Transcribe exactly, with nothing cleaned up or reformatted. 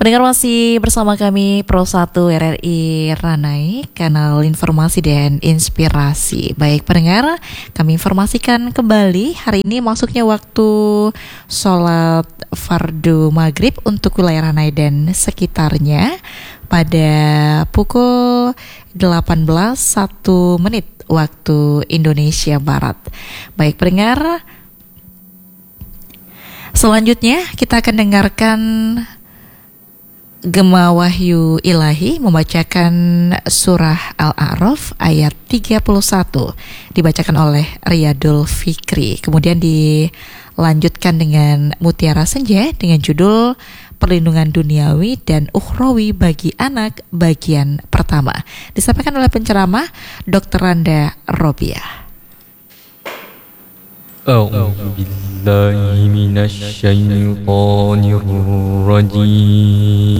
Pendengar masih bersama kami Pro satu R R I Ranai, kanal informasi dan inspirasi. Baik pendengar, kami informasikan kembali hari ini masuknya waktu sholat fardu maghrib untuk wilayah Ranai dan sekitarnya pada pukul delapan belas satu menit waktu Indonesia Barat. Baik pendengar, selanjutnya kita akan dengarkan Gema Wahyu Ilahi membacakan surah Al-A'raf ayat tiga puluh satu, dibacakan oleh Riyadul Fikri. Kemudian dilanjutkan dengan Mutiara Senja dengan judul Perlindungan Duniawi dan Ukhrawi bagi Anak bagian pertama, disampaikan oleh penceramah dokter Randa Robiah. A'udzu billahi minasy syaithanir rajim.